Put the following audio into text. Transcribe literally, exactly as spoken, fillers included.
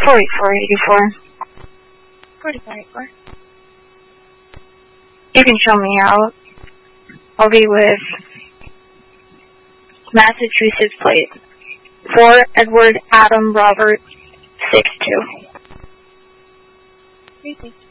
forty-four eighty-four. forty-four eighty-four. You can show me out. I'll be with Massachusetts plate. four Edward Adam Robert six two. Thank you.